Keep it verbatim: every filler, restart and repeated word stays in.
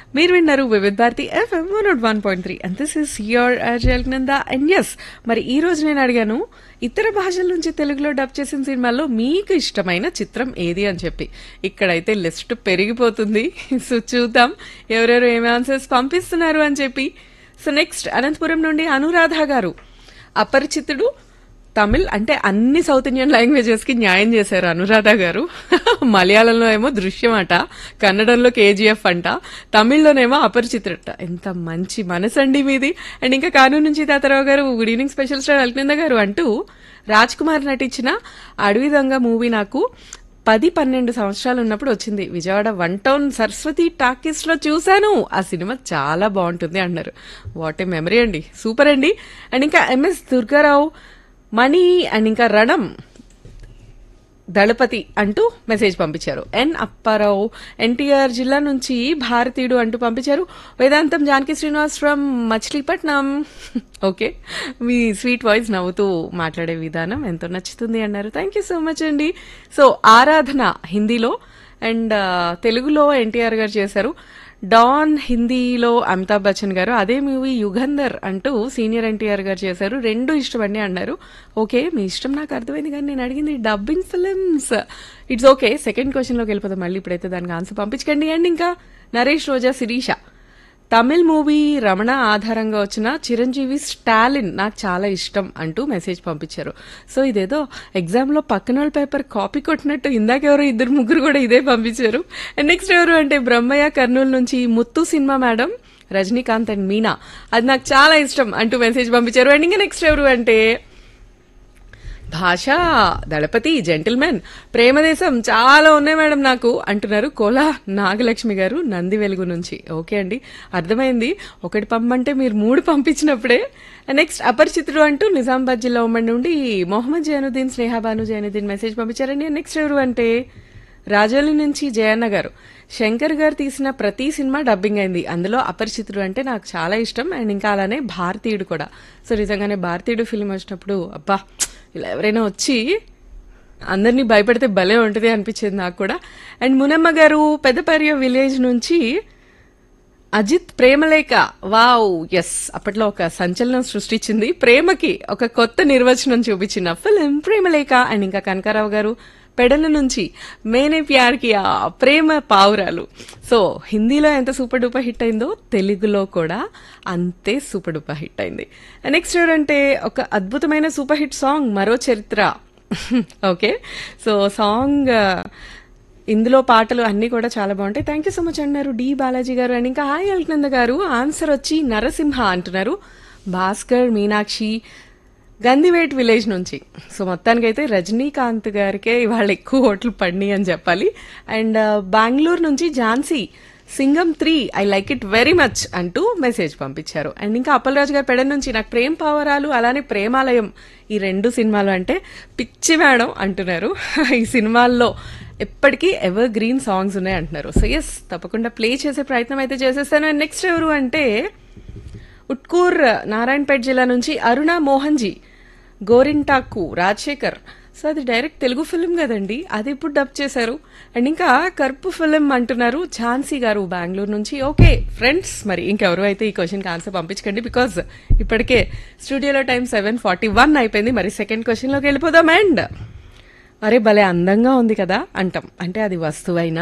మీరు విన్నారు Vividh Bharati FM one not one point three and this is your Ajay Nanda and yes మరి ఈ రోజు నేను అడిగాను ఇతర భాషల నుంచి తెలుగులో డబ్ చేసిన సినిమాల్లో మీకు ఇష్టమైన చిత్రం ఏది అని చెప్పి. ఇక్కడైతే లిస్ట్ పెరిగిపోతుంది. సో చూద్దాం ఎవరెవరు ఏమి ఆన్సర్స్ పంపిస్తున్నారు అని చెప్పి. సో నెక్స్ట్ అనంతపురం నుండి అనురాధ గారు, అపరిచితుడు తమిళ్ అంటే అన్ని సౌత్ ఇండియన్ లాంగ్వేజెస్ కి న్యాయం చేశారు అనురాధ గారు. మలయాళంలో ఏమో దృశ్యం అట, కన్నడంలో కేజీఎఫ్ అంట, తమిళ్లోనేమో అపరిచితుడట. ఎంత మంచి మనసు అండి మీది. అండ్ ఇంకా కానూరు నుంచి తాతారావు గారు, good evening special star Alkinanda గారు అంటూ రాజ్ కుమార్ నటించిన అడవి దొంగ మూవీ నాకు పది పన్నెండు సంవత్సరాలు ఉన్నప్పుడు వచ్చింది. Vijayawada one town Saraswati talkies లో చూశాను. ఆ సినిమా చాలా బాగుంటుంది అన్నారు. వాట్ ఏ మెమరీ అండి, సూపర్ అండి. అండ్ ఇంకా ఎంఎస్ దుర్గారావు, మణి అండ్ ఇంకా రణం దళపతి అంటూ మెసేజ్ పంపించారు. ఎన్ అప్పారావు ఎన్టీఆర్ జిల్లా నుంచి భారతీయుడు అంటూ పంపించారు. వేదాంతం Janaki Srinivas from Machilipatnam. Okay, me sweet voice నవ్వుతూ మాట్లాడే విధానం ఎంతో నచ్చుతుంది అన్నారు. థ్యాంక్ యూ సో మచ్ అండి. సో ఆరాధన హిందీలో అండ్ తెలుగులో ఎన్టీఆర్ గారు చేశారు. డాన్ హిందీలో అమితాబ్ బచ్చన్ గారు, అదే మూవీ యుగంధర్ అంటూ సీనియర్ ఎన్టీఆర్ గారు చేశారు. రెండు ఇష్టమండి అన్నారు. ఓకే, మీ ఇష్టం నాకు అర్థమైంది, కానీ నేను అడిగింది dubbing films. It's okay, second question లోకి వెళ్ళిపోతాం మళ్ళీ. ఇప్పుడైతే దానికి ఆన్సర్ పంపించకండి. అండ్ ఇంకా నరేష్ రోజా శిరీష, తమిళ్ మూవీ రమణ ఆధారంగా వచ్చిన చిరంజీవి స్టాలిన్ నాకు చాలా ఇష్టం అంటూ మెసేజ్ పంపించారు. సో ఇదేదో ఎగ్జామ్ లో పక్కన వాళ్ళ పేపర్ కాపీ కొట్టినట్టు ఇందాకెవరో ఇద్దరు ముగ్గురు కూడా ఇదే పంపించారు. అండ్ నెక్స్ట్ ఎవరు అంటే బ్రహ్మయ్య కర్నూలు నుంచి, Muthu cinema madam, Rajinikanth and Meena అది నాకు చాలా ఇష్టం అంటూ మెసేజ్ పంపించారు. అండ్ ఇంకా నెక్స్ట్ ఎవరు అంటే భాష దళపతి, జెంటిల్మెన్, ప్రేమదేశం చాలా ఉన్నాయి మేడం నాకు అంటున్నారు కోలా నాగలక్ష్మి గారు నంది వెలుగు నుంచి. ఓకే అండి, అర్థమైంది. ఒకటి పంపంటే మీరు మూడు పంపించినప్పుడే. నెక్స్ట్ అపరిచితుడు అంటూ నిజామాబాద్ జిల్లా ఉమ్మడి నుండి మొహమ్మద్ జైనుద్దీన్, స్నేహాబాను జైనుద్దీన్ మెసేజ్ పంపించారండి. నెక్స్ట్ ఎవరు అంటే రాజోలి నుంచి జయన్న గారు, శంకర్ గారు తీసిన ప్రతి సినిమా డబ్బింగ్ అయింది, అందులో అపరిచితుడు అంటే నాకు చాలా ఇష్టం. అండ్ ఇంకా అలానే భారతీయుడు కూడా. సో నిజంగానే భారతీయుడు ఫిల్మ్ వచ్చినప్పుడు అబ్బా ఇలా ఎవరైనా వచ్చి అందరినీ భయపెడితే భలే ఉంటుంది అనిపించేది నాకు కూడా. అండ్ మునమ్మ గారు పెద్దపర్య విలేజ్ నుంచి అజిత్ ప్రేమలేఖ, వావ్ ఎస్, అప్పట్లో ఒక సంచలనం సృష్టించింది, ప్రేమకి ఒక కొత్త నిర్వచనం చూపించిన ఫిలిం ప్రేమలేఖ. అండ్ ఇంకా కనకారావు గారు పెడల నుంచి మేనే ప్యార్ కియా, ప్రేమ పావురాలు. సో హిందీలో ఎంత సూపర్ డూపర్ హిట్ అయిందో తెలుగులో కూడా అంతే సూపర్ డూపర్ హిట్ అయింది. నెక్స్ట్ ఎవరంటే ఒక అద్భుతమైన సూపర్ హిట్ సాంగ్ మరో చరిత్ర. ఓకే, సో సాంగ్ ఇందులో పాటలు అన్ని కూడా చాలా బాగుంటాయి. థ్యాంక్ యూ సో మచ్ అన్నారు డి బాలాజీ గారు. అండ్ ఇంకా హాయ్ అల్కనంద గారు, ఆన్సర్ వచ్చి నరసింహ అంటున్నారు. భాస్కర్ మీనాక్షి గందివేట్ విలేజ్ నుంచి. సో మొత్తానికైతే రజనీకాంత్ గారికే ఇవాళ ఎక్కువ ఓట్లు పడినాయి అని చెప్పాలి. అండ్ బెంగళూరు నుంచి Jhansi, Singam three I like it very much అంటూ మెసేజ్ పంపించారు. అండ్ ఇంకా అప్పలరాజు గారు పెడ నుంచి నాకు ప్రేమ పావరాలు అలానే ప్రేమాలయం ఈ రెండు సినిమాలు అంటే పిచ్చి మేడం అంటున్నారు. ఈ సినిమాల్లో ఎప్పటికీ ఎవర్ గ్రీన్ సాంగ్స్ ఉన్నాయి అంటున్నారు. సో ఎస్, తప్పకుండా ప్లే చేసే ప్రయత్నం అయితే చేసేస్తాను. అండ్ నెక్స్ట్ ఎవరు అంటే ఉట్కూర్ నారాయణపేట జిల్లా నుంచి అరుణ మోహన్ జీ, గోరింటాకు రాజశేఖర్. సో అది డైరెక్ట్ తెలుగు ఫిలిం కదండి, అది ఇప్పుడు డబ్ చేశారు. అండ్ ఇంకా కర్పు ఫిలిం అంటున్నారు ఝాన్సీ గారు బెంగళూరు నుంచి. ఓకే ఫ్రెండ్స్, మరి ఇంకెవరు అయితే ఈ క్వశ్చన్కి ఆన్సర్ పంపించకండి, బికాజ్ ఇప్పటికే స్టూడియోలో టైం సెవెన్ ఫార్టీ వన్ అయిపోయింది. మరి సెకండ్ క్వశ్చన్లోకి వెళ్ళిపోదాం. అండ్ అరే భలే అందంగా ఉంది కదా అంటాం, అంటే అది వస్తువైనా